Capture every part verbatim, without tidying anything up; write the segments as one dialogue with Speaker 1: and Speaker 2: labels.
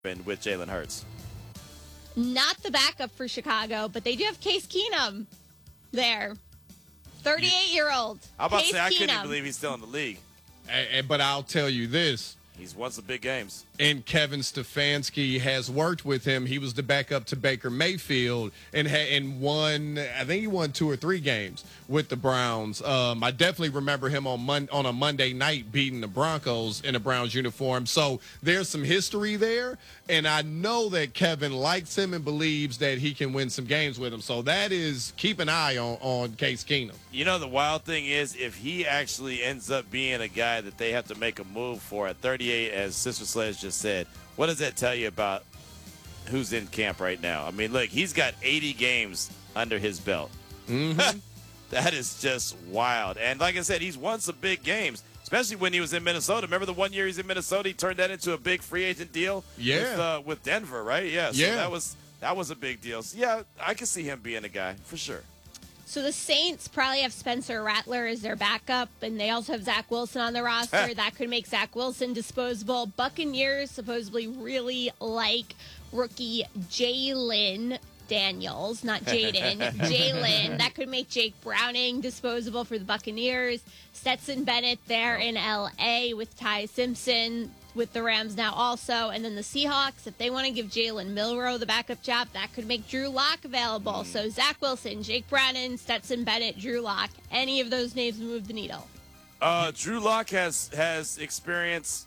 Speaker 1: with Jalen Hurts.
Speaker 2: Not the backup for Chicago, but they do have Case Keenum there. thirty-eight-year-old.
Speaker 1: How about
Speaker 2: Case
Speaker 1: to say I
Speaker 2: Keenum.
Speaker 1: couldn't believe he's still in the league.
Speaker 3: And, and, but I'll tell you this.
Speaker 1: He's won some big games.
Speaker 3: And Kevin Stefanski has worked with him. He was the backup to Baker Mayfield and ha- and won, I think he won two or three games with the Browns. Um, I definitely remember him on Mon- on a Monday night beating the Broncos in a Browns uniform. So there's some history there. And I know that Kevin likes him and believes that he can win some games with him. So that is, keep an eye on, on Case Keenum.
Speaker 1: You know, the wild thing is if he actually ends up being a guy that they have to make a move for at thirty-eight, as Sister Sledge just said, what does that tell you about who's in camp right now? I mean, look, he's got eighty games under his belt.
Speaker 3: Mm-hmm.
Speaker 1: That is just wild. And like I said, he's won some big games, especially when he was in Minnesota. Remember the one year he's in Minnesota, he turned that into a big free agent deal
Speaker 3: yeah.
Speaker 1: with, uh, with Denver, right? Yeah, so
Speaker 3: yeah.
Speaker 1: that was that was a big deal. So, yeah, I can see him being a guy for sure.
Speaker 2: So the Saints probably have Spencer Rattler as their backup, and they also have Zach Wilson on the roster. That could make Zach Wilson disposable. Buccaneers supposedly really like rookie Jalen Daniels, not Jaden, Jalen. That could make Jake Browning disposable for the Buccaneers. Stetson Bennett there in L A with Ty Simpson with the Rams now also. And then the Seahawks, if they want to give Jalen Milroe the backup job, that could make Drew Lock available. Mm. So Zach Wilson, Jake Browning, Stetson Bennett, Drew Lock, any of those names move the needle.
Speaker 1: Uh, Drew Lock has has experience.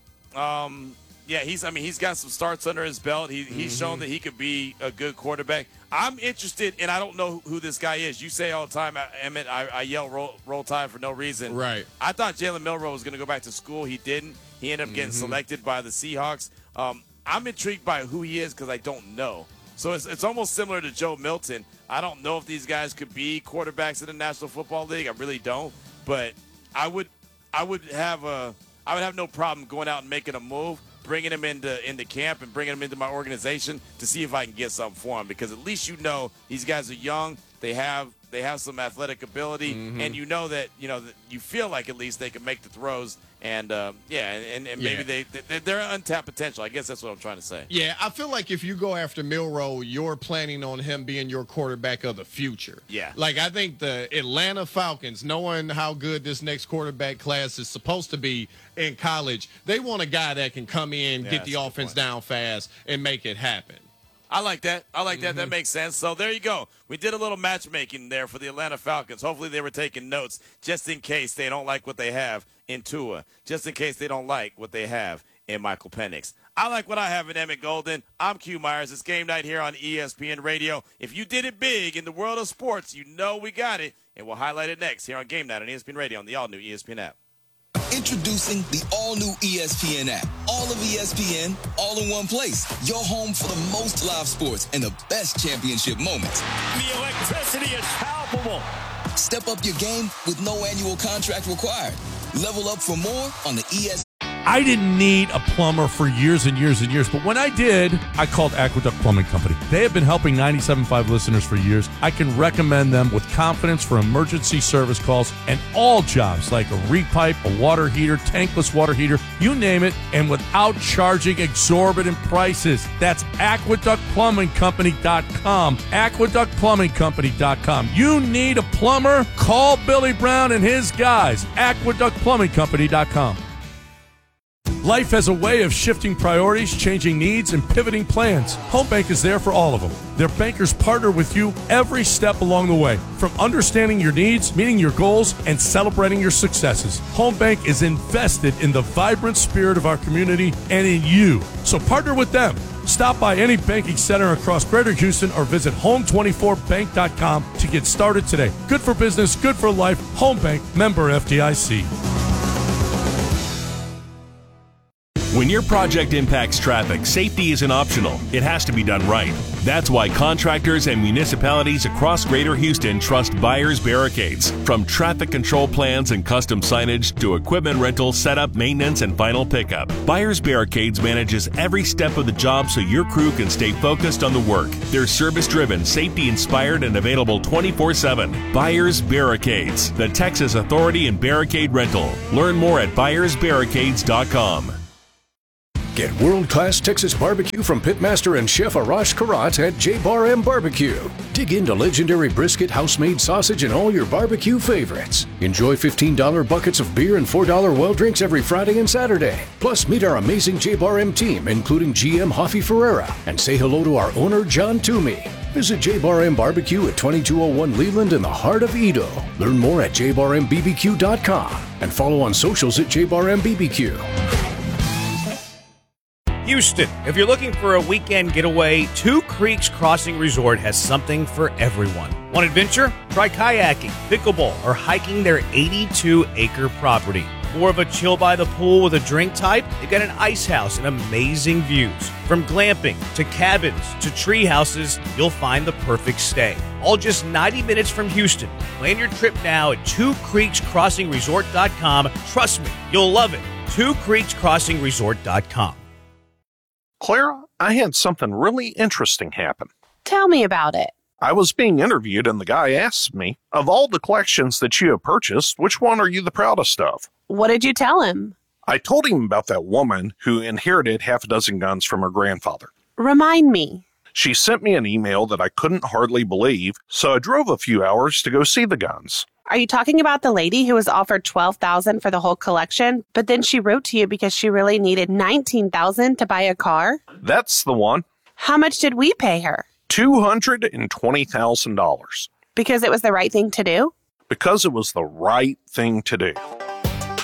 Speaker 1: Um, yeah, he's. I mean, he's got some starts under his belt. He, he's mm-hmm. shown that he could be a good quarterback. I'm interested, and I don't know who this guy is. You say all the time, Emmett, I, I yell roll, roll Tide for no reason.
Speaker 3: Right.
Speaker 1: I thought Jalen Milroe was going to go back to school. He didn't. He ended up getting mm-hmm. selected by the Seahawks. Um, I'm intrigued by who he is because I don't know. So it's, it's almost similar to Joe Milton. I don't know if these guys could be quarterbacks in the National Football League. I really don't. But I would, I would have a, I would have no problem going out and making a move, bringing him into into camp and bringing him into my organization to see if I can get something for him. Because at least you know these guys are young. They have they have some athletic ability, mm-hmm. and you know that you know that you feel like at least they can make the throws. And uh, yeah, and, and maybe yeah. they, they they're untapped potential. I guess that's what I'm trying to say.
Speaker 3: Yeah, I feel like if you go after Milroe, you're planning on him being your quarterback of the future.
Speaker 1: Yeah,
Speaker 3: like I think the Atlanta Falcons, knowing how good this next quarterback class is supposed to be in college, they want a guy that can come in, yeah, get the offense down fast, and make it happen.
Speaker 1: I like that. I like that.
Speaker 3: Mm-hmm.
Speaker 1: That makes sense. So there you go. We did a little matchmaking there for the Atlanta Falcons. Hopefully they were taking notes just in case they don't like what they have in Tua, just in case they don't like what they have in Michael Penix. I like what I have in Emmett Golden. I'm Q Myers. It's game night here on E S P N Radio. If you did it big in the world of sports, you know we got it, and we'll highlight it next here on Game Night on E S P N Radio on the all-new E S P N app.
Speaker 4: Introducing the all-new E S P N app. All of E S P N, all in one place. Your home for the most live sports and the best championship moments.
Speaker 5: The electricity is palpable.
Speaker 4: Step up your game with no annual contract required. Level up for more on the E S P N.
Speaker 6: I didn't need a plumber for years and years and years, but when I did, I called Aqueduct Plumbing Company. They have been helping ninety-seven point five listeners for years. I can recommend them with confidence for emergency service calls and all jobs like a repipe, a water heater, tankless water heater, you name it, and without charging exorbitant prices. That's aqueduct plumbing company dot com. aqueduct plumbing company dot com. You need a plumber? Call Billy Brown and his guys. aqueduct plumbing company dot com. Life has a way of shifting priorities, changing needs, and pivoting plans. Home Bank is there for all of them. Their bankers partner with you every step along the way, from understanding your needs, meeting your goals, and celebrating your successes. Home Bank is invested in the vibrant spirit of our community and in you. So partner with them. Stop by any banking center across Greater Houston or visit home twenty-four bank dot com to get started today. Good for business, good for life. Home Bank, member F D I C.
Speaker 7: When your project impacts traffic, safety isn't optional. It has to be done right. That's why contractors and municipalities across Greater Houston trust Byers Barricades. From traffic control plans and custom signage to equipment rental, setup, maintenance, and final pickup, Byers Barricades manages every step of the job so your crew can stay focused on the work. They're service-driven, safety-inspired, and available twenty-four seven. Byers Barricades, the Texas Authority in Barricade Rental. Learn more at byers barricades dot com.
Speaker 8: Get world-class Texas barbecue from pitmaster and chef Arash Karat at J Bar M Barbecue. Dig into legendary brisket, house-made sausage, and all your barbecue favorites. Enjoy fifteen dollar buckets of beer and four dollar well drinks every Friday and Saturday. Plus, meet our amazing J Bar M team, including G M Hoffy Ferreira, and say hello to our owner, John Toomey. Visit J Bar M Barbecue at twenty-two oh one Leland in the heart of Edo. Learn more at j bar m b b q dot com and follow on socials at J Bar M B B Q.
Speaker 9: Houston, if you're looking for a weekend getaway, Two Creeks Crossing Resort has something for everyone. Want adventure? Try kayaking, pickleball, or hiking their eighty-two acre property. More of a chill by the pool with a drink type? They've got an ice house and amazing views. From glamping to cabins to tree houses, you'll find the perfect stay. All just ninety minutes from Houston. Plan your trip now at two creeks crossing resort dot com. Trust me, you'll love it. two creeks crossing resort dot com.
Speaker 10: Clara, I had something really interesting happen.
Speaker 11: Tell me about it.
Speaker 10: I was being interviewed and the guy asked me, of all the collections that you have purchased, which one are you the proudest of?
Speaker 11: What did you tell him?
Speaker 10: I told him about that woman who inherited half a dozen guns from her grandfather.
Speaker 11: Remind me.
Speaker 10: She sent me an email that I couldn't hardly believe, so I drove a few hours to go see the guns.
Speaker 11: Are you talking about the lady who was offered twelve thousand dollars for the whole collection, but then she wrote to you because she really needed nineteen thousand dollars to buy a car?
Speaker 10: That's the one.
Speaker 11: How much did we pay her?
Speaker 10: two hundred twenty thousand dollars.
Speaker 11: Because it was the right thing to do?
Speaker 10: Because it was the right thing to do.